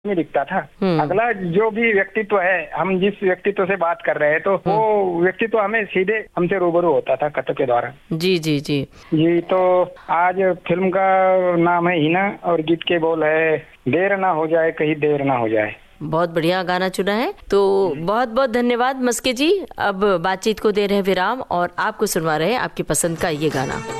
में दिखता था। अगला जो भी व्यक्तित्व है, हम जिस व्यक्तित्व से बात कर रहे हैं तो वो व्यक्तित्व हमें सीधे हमसे रूबरू होता था कथक के द्वारा। जी जी जी जी, तो आज फिल्म का नाम है हिना और गीत के बोल है देर ना हो जाए कहीं देर ना हो जाए। बहुत बढ़िया गाना चुना है, तो बहुत बहुत धन्यवाद मस्के जी। अब बातचीत को दे रहे हैं विराम और आपको सुनवा रहे हैं आपकी पसंद का ये गाना।